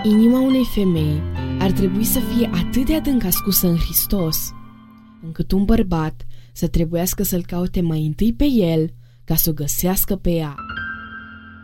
Inima unei femei ar trebui să fie atât de adânc ascusă în Hristos, încât un bărbat să trebuiască să-l caute mai întâi pe el ca să o găsească pe ea.